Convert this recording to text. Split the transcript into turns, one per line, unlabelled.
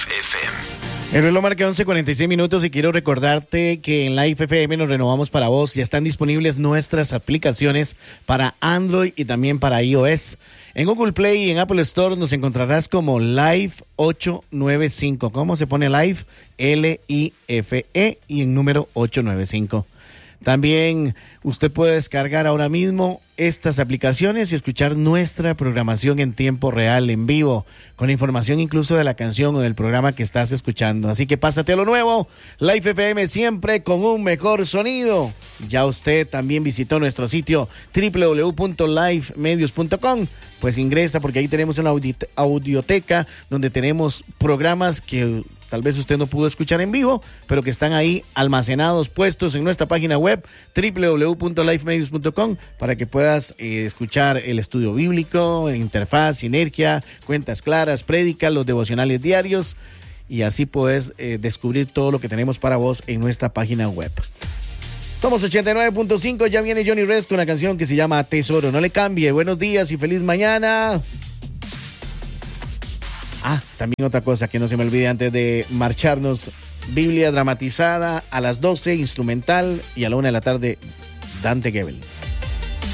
FM.
El reloj marca 11:46 minutos y quiero recordarte que en Live FM nos renovamos para vos. Ya están disponibles nuestras aplicaciones para Android y también para iOS. En Google Play y en Apple Store nos encontrarás como Live 895. ¿Cómo se pone Live? L-I-F-E y en número 895. También usted puede descargar ahora mismo estas aplicaciones y escuchar nuestra programación en tiempo real, en vivo, con información incluso de la canción o del programa que estás escuchando. Así que pásate a lo nuevo, Live FM siempre con un mejor sonido. Ya usted también visitó nuestro sitio www.livemedios.com. Pues ingresa porque ahí tenemos una audioteca donde tenemos programas que tal vez usted no pudo escuchar en vivo, pero que están ahí almacenados, puestos en nuestra página web www.livemedios.com para que puedas escuchar el estudio bíblico, interfaz, sinergia, cuentas claras, prédicas, los devocionales diarios y así puedes descubrir todo lo que tenemos para vos en nuestra página web. Somos 89.5, ya viene Johnny Rest con una canción que se llama Tesoro. No le cambie, buenos días y feliz mañana. También otra cosa que no se me olvide antes de marcharnos, Biblia dramatizada a las 12, instrumental, y a la 1 de la tarde, Dante Gebel.